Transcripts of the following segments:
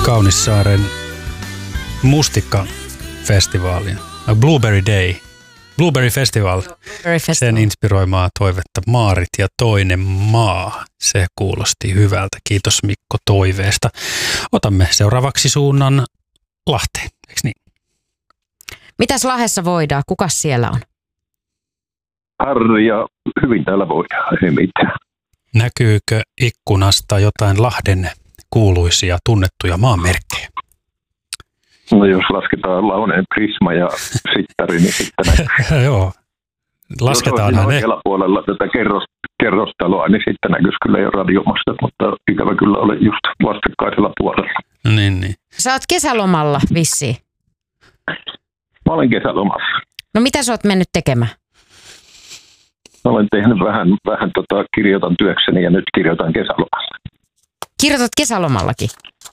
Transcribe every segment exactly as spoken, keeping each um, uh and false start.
Kaunissaaren mustikkafestivaalia. Blueberry Day. Blueberry Festival. Blueberry Festival. Sen inspiroimaa toivetta Maarit ja toinen maa. Se kuulosti hyvältä. Kiitos Mikko toiveesta. Otamme seuraavaksi suunnan Lahteen, eikö niin? Mitäs Lahdessa voidaan? Kukas siellä on? Harri ja hyvin täällä voidaan, ei mitään. Näkyykö ikkunasta jotain Lahden kuuluisia tunnettuja maanmerkkejä? No jos lasketaan Launeen Prisma ja Sittari, niin sitten näkyy. Joo, lasketaanhan ne. Jos puolella tätä kerros, kerrostaloa, niin sitten näkyisi kyllä jo radiomastot, mutta ikävä kyllä ole just vastakkaisella puolella. Niin, niin. Sä oot kesälomalla vissiin. Mä olen kesälomassa. No mitä sä oot mennyt tekemään? Mä olen tehnyt vähän, vähän tota, kirjoitan työkseni ja nyt kirjoitan kesälomalla. Kirjoitat kesälomallakin?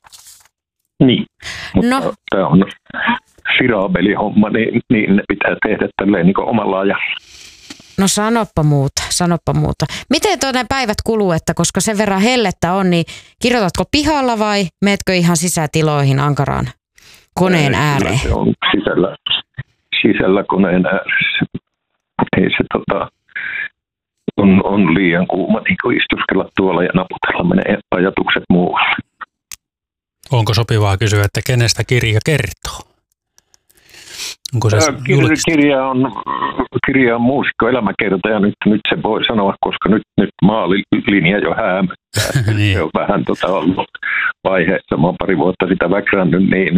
Niin, mutta no. Tämä on siraabelihomma, niin, niin ne pitää tehdä tälleen niin kuin omalla ajalla. No sanoppa muuta, sanoppa muuta. Miten tuo ne päivät kuluu, että koska sen verran hellettä on, niin kirjoitatko pihalla vai meetkö ihan sisätiloihin ankaraan koneen ääreen? Se on sisällä, sisällä koneen ääressä. Ei se tota, on, on liian kuuma niin kuin istuskella tuolla ja naputella menee ajatukset muualle. Onko sopivaa kysyä, että kenestä kirja kertoo? Onko se Kir- kirja, on, kirja on muusikko elämäkerta ja nyt, nyt se voi sanoa, koska nyt, nyt maalilinja jo häämöttää. niin. Se on vähän tota ollut vaiheessa. Mä oon pari vuotta sitä väkrännyt, niin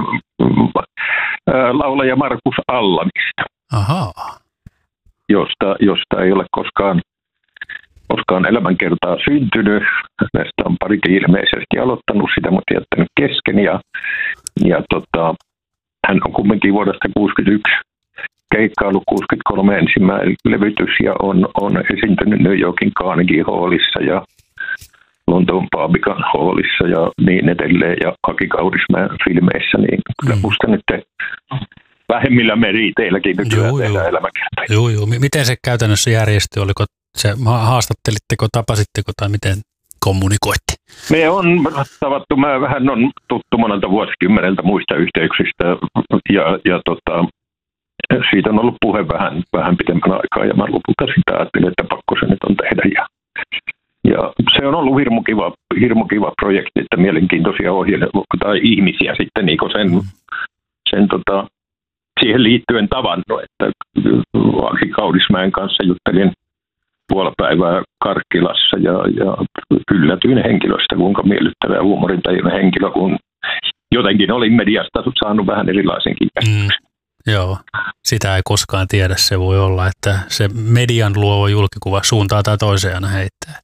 laulaja Markus Allamista, Ahaa. Josta, josta ei ole koskaan, koskaan elämänkertaa syntynyt. Näistä on parikin ilmeisesti aloittanut sitä, mutta jättänyt kesken ja, ja tota, hän on kumminkin vuodesta kuusikymmentäyksi keikkailu kuusikymmentäkolme ensimmäinen levytys ja on, on esiintynyt New Yorkin Carnegie Hallissa ja Lontoon Barbican Hallissa ja niin edelleen ja Aki Kaurismäen filmeissä, niin kyllä mm. musta nyt te vähemmillä meriteilläkin nykyään tehdään elämäkertoja. Joo, joo. Miten se käytännössä järjestyi? Oliko se, haastattelitteko, tapasitteko tai miten kommunikoitte? Me on tavattu, mä vähän on tuttu monelta vuosikymmeneltä muista yhteyksistä ja, ja tota, siitä on ollut puhe vähän, vähän pitemmän aikaa ja mä lopulta sitä ajattelin, että pakko se nyt on tehdä. Ja, ja se on ollut hirmu kiva, hirmu kiva projekti, että mielenkiintoisia ohjelmia tai ihmisiä sitten niin sen, sen tota, siihen liittyen tavannut, että Aki Kaurismäen kanssa juttelin puoli päivää Karkkilassa ja, ja yllätyin henkilöstä, kuinka miellyttävä ja huumorintajuinen henkilö, kun jotenkin olin mediasta saanut vähän erilaisenkin käsityksen. Mm, joo, sitä ei koskaan tiedä. Se voi olla, että se median luova julkikuva suuntaa tai toiseen aina heittää.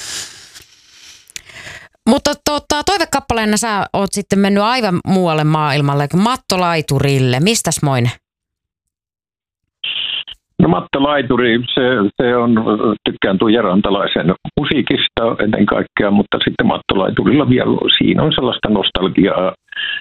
Mutta tota, toivekappaleena sä oot sitten mennyt aivan muualle maailmalle kuin Mattolaiturille. Mistäs moinen? No Matta Laituri, se, se on, tykkään Tuija Rantalaisen musiikista ennen kaikkea, mutta sitten Matta Laiturilla vielä, siinä on sellaista nostalgiaa,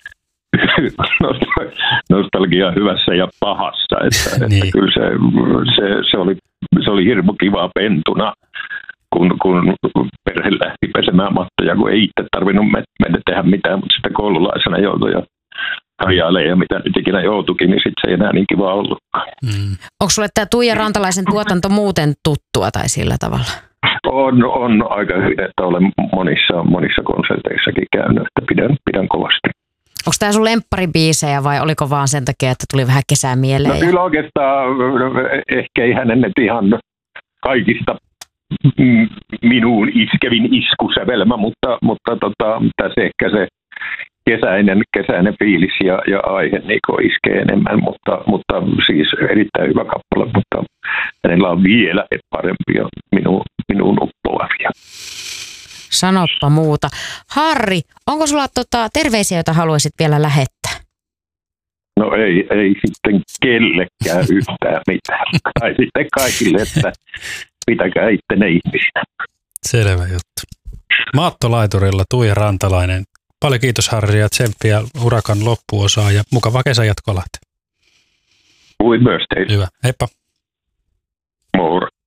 nostalgiaa hyvässä ja pahassa, että, niin. että kyllä se, se, se, oli, se oli hirmu kivaa pentuna, kun, kun perhe lähti pesemään mattoja, kun ei itse tarvinnut mennä tehdä mitään, mutta sitten koululaisena joutui jo harjailee ja mitä nyt ikinä joutuikin, niin sitten se ei enää niin kiva ollutkaan. Mm. Onko sulle tämä Tuija Rantalaisen tuotanto muuten tuttua tai sillä tavalla? On, on aika hyvin, että olen monissa, monissa konserteissakin käynyt, että pidän, pidän kovasti. Onko tämä sun lempparibiisejä vai oliko vaan sen takia, että tuli vähän kesää mieleen? No kyllä oikeastaan ehkä ei hänen nyt ihan kaikista minuun iskevin iskusävelmä, mutta, mutta tota, tässä ehkä se Kesäinen, kesäinen fiilis ja, ja aihe niin iskee enemmän, mutta, mutta siis erittäin hyvä kappale, mutta hänellä on vielä parempia minuun, minuun uppoavia. Sanoppa muuta. Harri, onko sulla tota, terveisiä, joita haluaisit vielä lähettää? No ei, ei sitten kellekään yhtään mitään. Tai sitten kaikille, että pitäkää ittenne ihmisinä. Selvä juttu. Mattolaiturilla Tuija Rantalainen. Paljon kiitos Harri ja tsemppiä urakan loppuosaa ja mukavaa kesän jatkoa Lahteen. Kuin myös teille. Hyvä. Heippa. Moro.